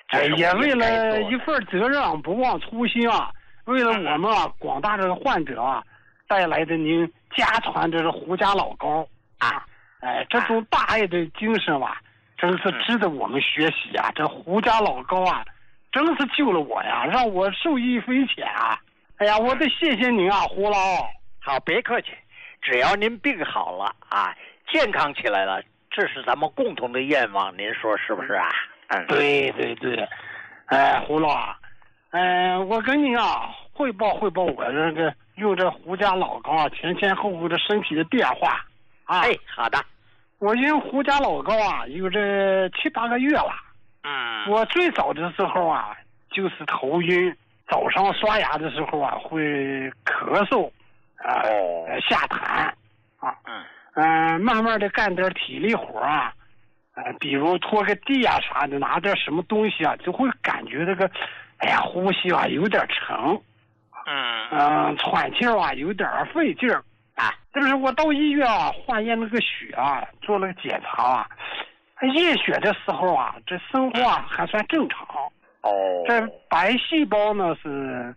也为了一份责任，不忘初心啊。为了我们啊广大的患者啊带来的您家传的胡家老膏啊，这种大爱的精神啊，真是值得我们学习啊！这胡家老膏啊，真是救了我呀，让我受益匪浅啊！哎呀，我得谢谢您啊，胡老。 好，别客气，只要您病好了啊，健康起来了，这是咱们共同的愿望，您说是不是啊？ 对对对，胡老啊，我跟您啊汇报我这个用这胡家老膏啊前后的身体的变化啊。 好的。 我用胡家老膏啊有这7、8个月了。我最早的时候啊就是头晕，早上刷牙的时候啊会咳嗽，下痰啊。慢慢的干点体力活啊。比如拖个地啊啥的，拿点什么东西啊，就会感觉这个，呼吸啊有点沉，喘气啊有点费劲儿啊。这不是我到医院啊化验那个血啊，做了个检查啊，验血的时候啊，这生活啊还算正常。这白细胞呢是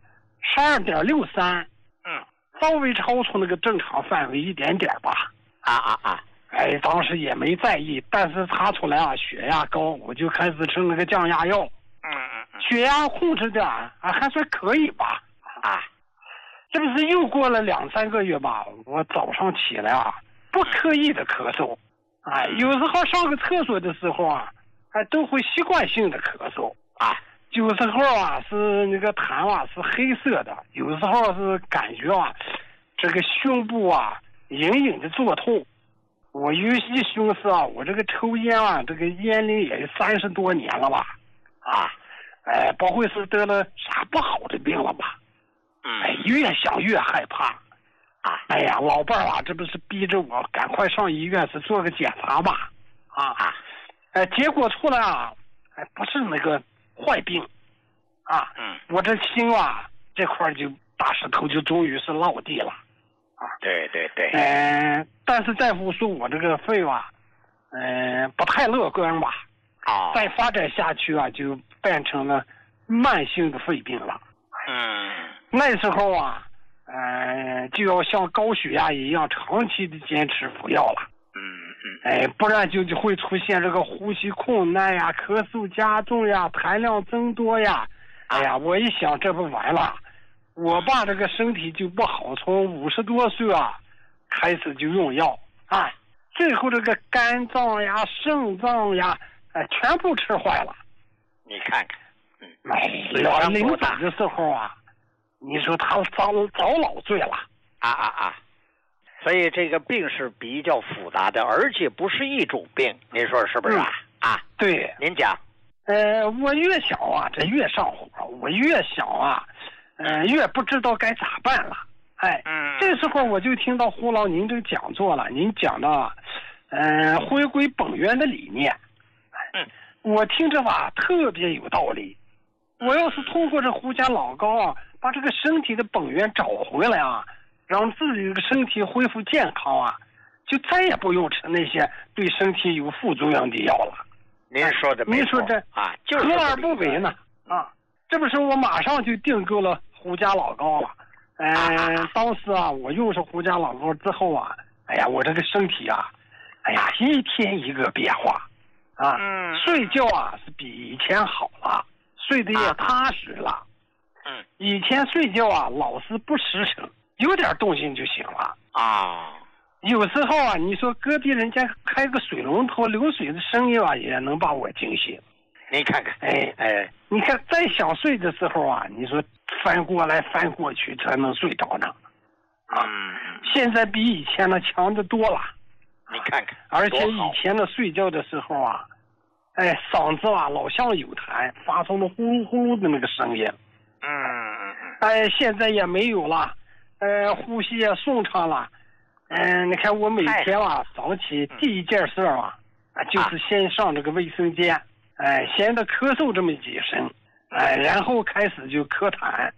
12.63，稍微超出那个正常范围一点点吧。当时也没在意，但是查出来啊血压高，我就开始吃那个降压药。血压控制的还算可以吧。这不是又过了2、3个月吧，我早上起来啊不刻意的咳嗽，有时候上个厕所的时候啊都会习惯性的咳嗽有时候啊是那个痰啊是黑色的，有时候是感觉啊这个胸部啊隐隐的作痛。我一寻思啊，我这个抽烟啊，这个烟龄也30多年了吧，不会是得了啥不好的病了吧？越想越害怕，老伴儿啊，这不是逼着我赶快上医院是做个检查吧？结果出来啊，不是那个坏病，我这心啊这块就大石头就终于是落地了。 对， 但是大夫说我这个肺啊，不太乐观吧？再发展下去啊，就变成了慢性的肺病了。那时候啊，就要像高血压一样长期的坚持服药了。不然就会出现这个呼吸困难呀、咳嗽加重呀、痰量增多呀。我一想这不完了。我爸这个身体就不好，从50多岁啊开始就用药最后这个肝脏呀、肾脏呀，全部吃坏了。 你看看， 临走的时候啊，你说他遭老罪了所以这个病是比较复杂的，而且不是一种病，您说是不是对， 您讲。 我越想啊，这越上火；我越想啊。越不知道该咋办了。这时候我就听到胡老您这个讲座了，您讲到回归本源的理念。我听着吧特别有道理。我要是通过这胡家老膏啊，把这个身体的本源找回来啊，让自己的身体恢复健康啊，就再也不用吃那些对身体有副作用的药了。 您说的没错。 您说这就是何而不为呢？这不是我马上就订购了胡家老膏了。当时啊，我用上胡家老膏之后啊，我这个身体啊，一天一个变化睡觉啊是比以前好了，睡得也踏实了。以前睡觉啊老是不实诚，有点动静就醒了有时候啊，你说隔壁人家开个水龙头流水的声音啊，也能把我惊醒。 你看看， 你看再想睡的时候啊，你说翻过来翻过去才能睡着呢。现在比以前的强得多了。 你看看， 而且以前的睡觉的时候啊，嗓子啊老像有痰，发出了呼噜呼噜的那个声音。现在也没有了，呼吸也顺畅了。你看我每天啊早起第一件事啊，就是先上这个卫生间。先的咳嗽这么几声，然后开始就咳痰，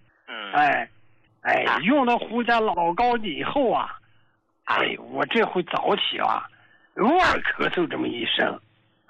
用了胡家老膏以后啊，我这回早起啊，偶尔咳嗽这么一声，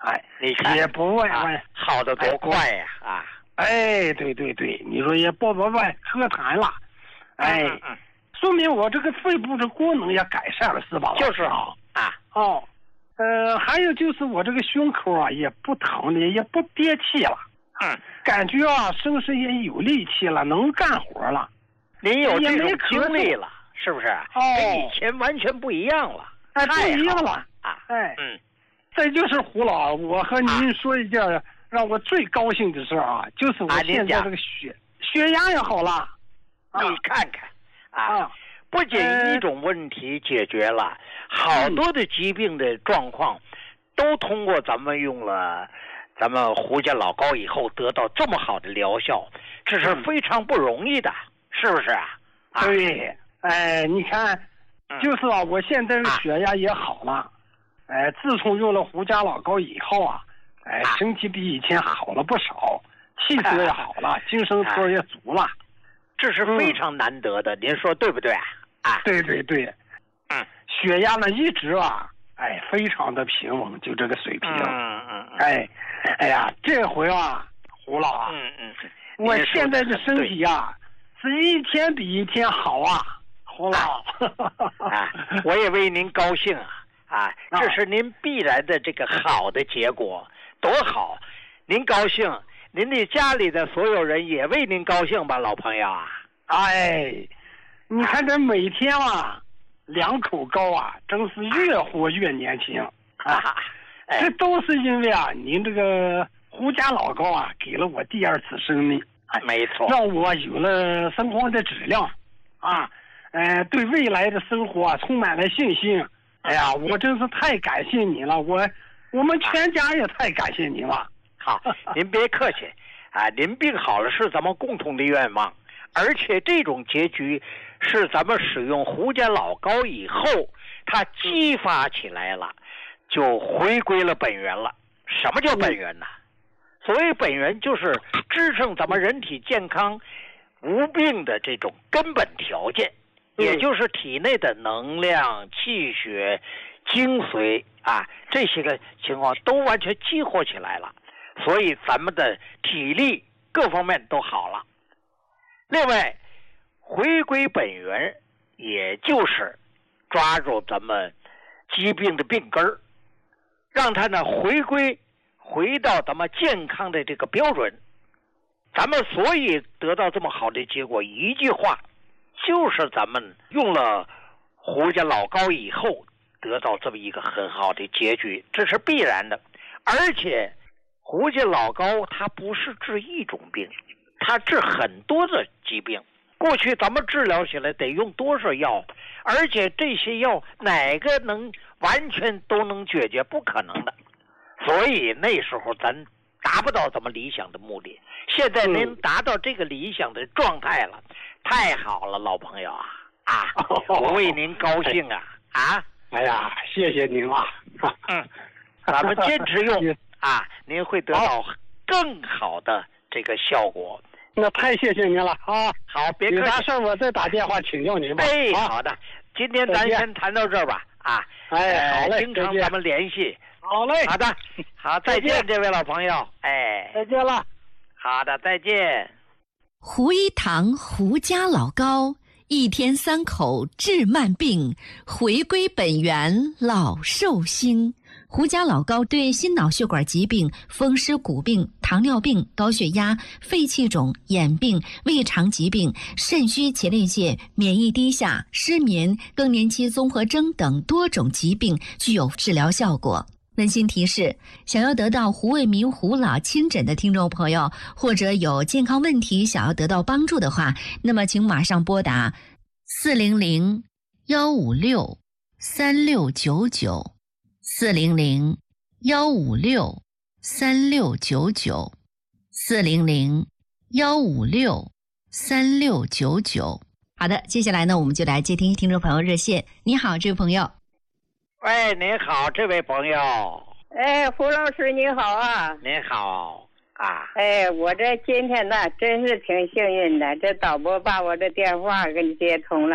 哎， 你看也不问问， 好的多快呀！啊， 哎，对，你说也不问何谈了，哎，说明我这个肺部的功能也改善了，是吧？ 就是啊， 哦，还有就是我这个胸口啊也不疼了，也不憋气了，感觉啊身上也有力气了，能干活了。 您有这种经历了，是不是？跟以前完全不一样了， 哎，不一样了啊！ 哎，这就是胡老，我和您说一件让我最高兴的事啊，就是我现在这个血压也好了。 你看看啊，不仅一种问题解决了，好多的疾病的状况都通过咱们用了咱们胡家老膏以后得到这么好的疗效，这是非常不容易的，是不是啊？ 对，哎，你看，就是啊，我现在的血压也好了，哎，自从用了胡家老膏以后啊，哎，身体比以前好了不少，气色也好了，精神头也足了， 这是非常难得的，您说对不对啊？ 对，血压呢一直啊，哎，非常的平稳，就这个水平，哎呀，这回啊，胡老啊，我现在的身体啊，是一天比一天好啊，胡老， 我也为您高兴啊，这是您必然的这个好的结果，多好！您高兴，您的家里的所有人也为您高兴吧，老朋友啊！ 哎，你看这每天啊，2口膏啊，真是越活越年轻啊！这都是因为啊，您这个胡家老膏啊，给了我第2次生命， 没错， 让我有了生活的质量啊，对未来的生活啊充满了信心。哎呀，我真是太感谢您了，我们全家也太感谢您了。 好，您别客气啊，您病好了是咱们共同的愿望，而且这种结局是咱们使用胡家老膏以后，它激发起来了，就回归了本源了。什么叫本源呢？所谓本源就是支撑咱们人体健康无病的这种根本条件，也就是体内的能量、气血、精髓啊，这些个情况都完全激活起来了，所以咱们的体力各方面都好了。另外，回归本源，也就是抓住咱们疾病的病根儿，让它呢回到咱们健康的这个标准。咱们所以得到这么好的结果，一句话，就是咱们用了胡家老膏以后得到这么一个很好的结局，这是必然的。而且胡家老膏它不是治一种病，它治很多的疾病。过去咱们治疗起来得用多少药，而且这些药哪个能完全都能解决？不可能的。所以那时候咱达不到咱们理想的目的，现在您达到这个理想的状态了，太好了，老朋友啊！我为您高兴啊！ 哎呀，谢谢您啊！ 咱们坚持用啊，您会得到更好的这个效果。 那太谢谢您了啊！ 好，别客气， 有啥事儿我再打电话请教您吧。 好的，今天咱先谈到这儿吧啊！ 好嘞， 经常咱们联系。 好嘞， 好的，好，再见，这位老朋友， 再见了。 好的，再见。 胡一堂胡家老膏，1天3口治慢病，回归本源老寿星。胡家老膏对心脑血管疾病、风湿骨病、糖尿病、高血压、肺气肿、眼病、胃肠疾病、肾虚前列腺、免疫低下、失眠、更年期综合征等多种疾病具有治疗效果。温馨提示：想要得到胡卫民胡老亲诊的听众朋友，或者有健康问题想要得到帮助的话，那么请马上拨打400-156-3699 400-156-3699 400-156-3699。好的，接下来呢，我们就来接听听众朋友热线。你好，这位朋友。 喂，您好，这位朋友。 胡老师您好啊。 您好啊。 我这今天呢真是挺幸运的，这导播把我的电话给你接通了。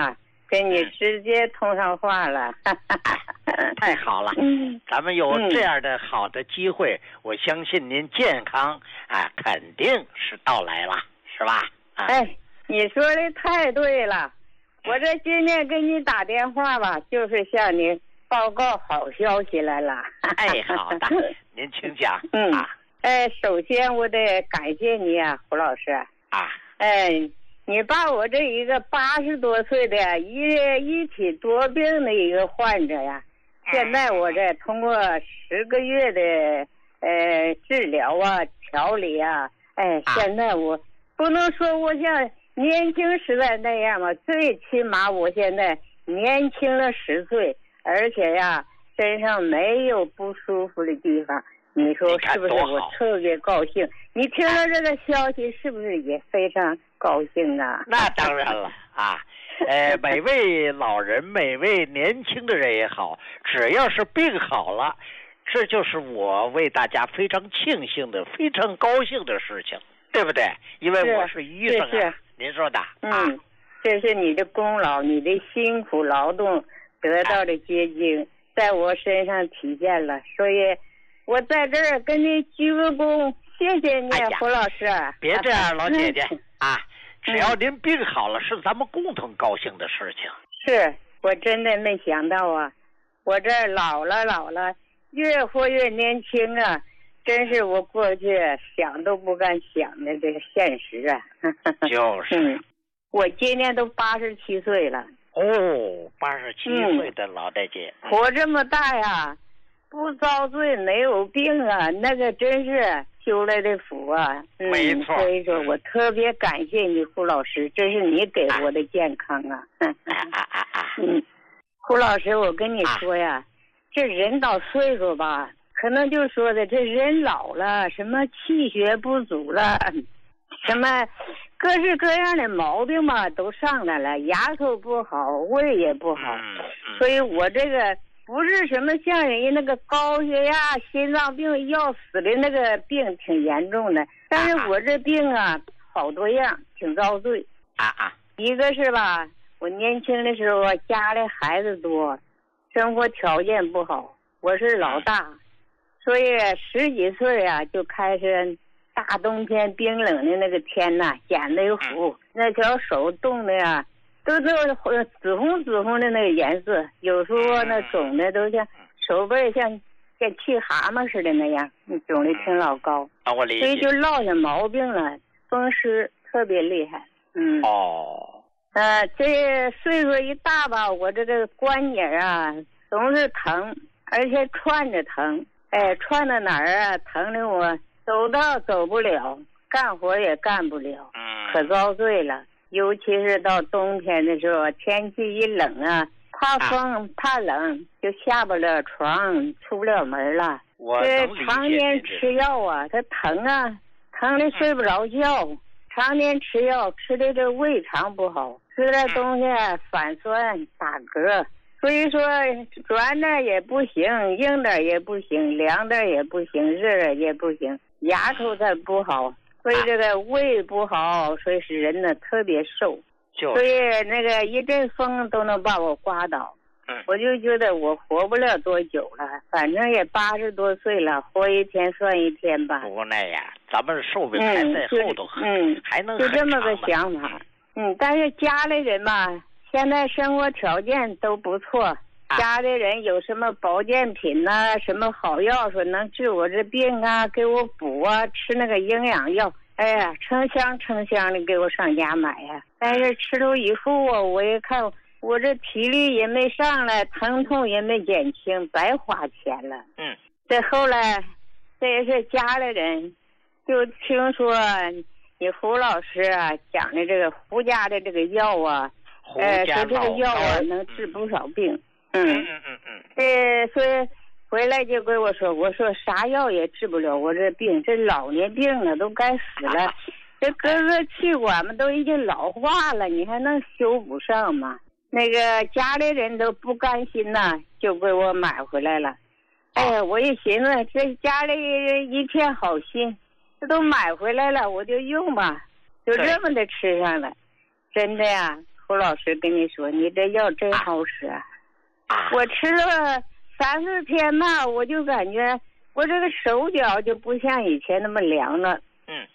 跟你直接通上话了。 太好了，咱们有这样的好的机会，我相信您健康啊，肯定是到来了，是吧？ 哎，你说的太对了，我这今天给你打电话吧，就是向你报告好消息来了。 哎，好的，您请讲。 首先我得感谢你啊，胡老师啊。 你把我这一个80多岁的一体多病的一个患者呀，现在我这通过10个月的治疗啊、调理啊，现在我不能说我像年轻时代那样嘛，最起码我现在年轻了10岁，而且呀，身上没有不舒服的地方。你说是不是？我特别高兴。你听了这个消息，是不是也非常高兴啊？ 那当然了啊！每位老人、每位年轻的人也好，只要是病好了，这就是我为大家非常庆幸的、非常高兴的事情，对不对？因为我是医生啊，您说的。 这是你的功劳，你的辛苦劳动得到的结晶，在我身上体现了，所以。我在这儿跟你鞠个躬，谢谢你，胡老师。 别这样，老姐姐啊！只要您病好了，是咱们共同高兴的事情。 是我真的没想到啊，我这老了，越活越年轻啊！真是我过去想都不敢想的这个现实啊。 就是。 我今年都87岁了。 87岁的老大姐， 活这么大呀！不遭罪没有病啊，那个真是修来的福啊。 没错。 所以说我特别感谢你，胡老师，这是你给我的健康啊。胡老师，我跟你说呀，这人到岁数吧，可能就说的这人老了，什么气血不足了，什么各式各样的毛病嘛都上来了，牙口不好，胃也不好，所以我这个。不是什么像人家那个高血压、心脏病要死的那个病挺严重的，但是我这病啊好多样，挺遭罪。一个是吧，我年轻的时候家里孩子多，生活条件不好，我是老大，所以10几岁啊就开始大冬天冰冷的那个天呐，眼泪糊，那条手冻的呀。都是紫红的那个颜色，有时候那肿的都像手背像气蛤蟆似的那样，肿的挺老高。 我理解。 所以就落下毛病了，风湿特别厉害。这岁数一大吧，我这个关节啊总是疼，而且串着疼。串到哪儿啊，疼的我走道走不了，干活也干不了，可遭罪了。尤其是到冬天的时候，天气一冷啊，怕风怕冷，就下不了床，出不了门了。这常年吃药啊，它疼啊，疼的睡不着觉。常年吃药，吃的这胃肠不好，吃的东西反酸打嗝。所以说软的也不行，硬的也不行，凉的也不行，热的也不行，牙口它不好。所以这个胃不好，所以使人呢特别瘦，所以那个一阵风都能把我刮倒。我就觉得我活不了多久了，反正也80多岁了，活一天算一天吧。 无奈呀，咱们寿命还在后头，还能就这么个想法。但是家里人嘛，现在生活条件都不错，家里人有什么保健品呐、什么好药，说能治我这病啊，给我补啊，吃那个营养药，哎呀，成箱的给我上家买呀。但是吃了以后啊，我一看我这体力也没上来，疼痛也没减轻，白花钱了。这后来这也是家里人就听说你胡老师啊讲的这个胡家的这个药啊，说这个药啊能治不少病。所以回来就跟我说啥药也治不了我这病，这老年病了都该死了，这各个气管们都已经老化了，你还能修补上吗？那个家里人都不甘心呐，就给我买回来了。哎呀，我一寻思这家里人一片好心，这都买回来了，我就用吧，就这么的吃上了。真的呀， 涂老师跟你说，你这药真好使。我吃了3-4天吧，我就感觉我这个手脚就不像以前那么凉了。